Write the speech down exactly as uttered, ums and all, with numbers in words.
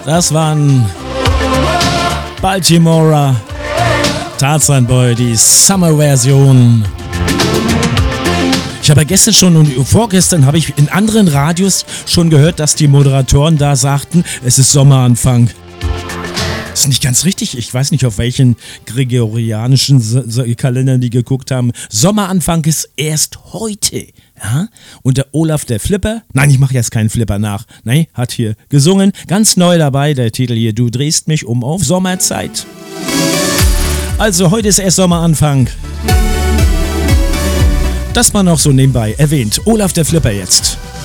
Das waren Baltimora, Tarzan Boy, die Summer-Version. Ich habe gestern schon und vorgestern habe ich in anderen Radios schon gehört, dass die Moderatoren da sagten, es ist Sommeranfang. Das ist nicht ganz richtig. Ich weiß nicht, auf welchen gregorianischen Kalendern die geguckt haben. Sommeranfang ist erst heute. Ja? Und der Olaf, der Flipper, nein, ich mache jetzt keinen Flipper nach. Nein, hat hier gesungen. Ganz neu dabei, der Titel hier, Du drehst mich um auf Sommerzeit. Also, heute ist erst Sommeranfang. Das mal noch so nebenbei erwähnt. Olaf, der Flipper jetzt.